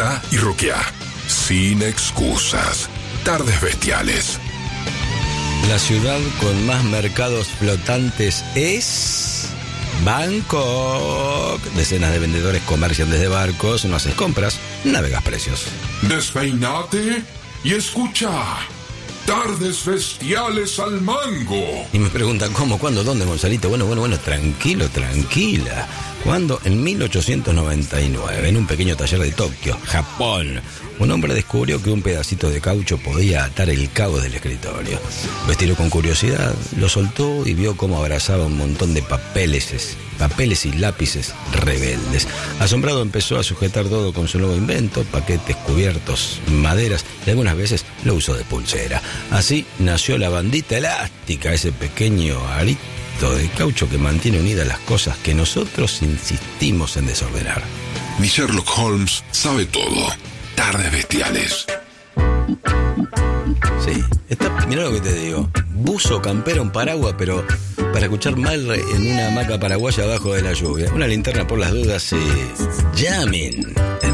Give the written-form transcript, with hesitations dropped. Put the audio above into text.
Canta y roquea. Sin excusas. Tardes Bestiales. La ciudad con más mercados flotantes es Bangkok. Decenas de vendedores comercian desde barcos, no haces compras, navegas precios. Despeinate y escucha. Tardes Bestiales al mango. Y me preguntan, ¿cómo, cuándo, dónde, Gonzalito? Bueno, tranquila. Cuando en 1899, en un pequeño taller de Tokio, Japón, un hombre descubrió que un pedacito de caucho podía atar el cabo del escritorio. Lo estiró con curiosidad, lo soltó y vio cómo abrazaba un montón de papeles y lápices rebeldes. Asombrado empezó a sujetar todo con su nuevo invento, paquetes, cubiertos, maderas, y algunas veces lo usó de pulsera. Así nació la bandita elástica, ese pequeño arito de caucho que mantiene unidas las cosas que nosotros insistimos en desordenar. Mi Sherlock Holmes sabe todo. Tardes Bestiales. Sí, mirá lo que te digo. Buzo, campera, un paraguas, pero para escuchar mal en una hamaca paraguaya abajo de la lluvia. Una linterna por las dudas y jamming en